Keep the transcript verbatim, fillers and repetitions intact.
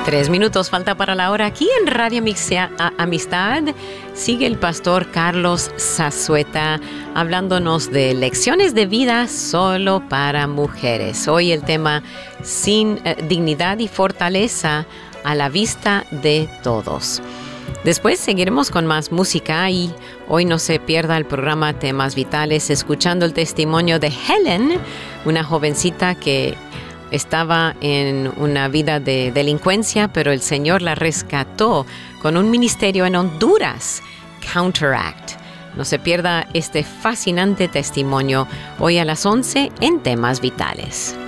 Tres minutos falta para la hora. Aquí en Radio Mixea, Amistad sigue el pastor Carlos Zazueta hablándonos de lecciones de vida solo para mujeres. Hoy el tema sin eh, dignidad y fortaleza a la vista de todos. Después seguiremos con más música y hoy no se pierda el programa Temas Vitales escuchando el testimonio de Helen, una jovencita que estaba en una vida de delincuencia, pero el Señor la rescató con un ministerio en Honduras, Counteract. No se pierda este fascinante testimonio hoy a las once en Temas Vitales.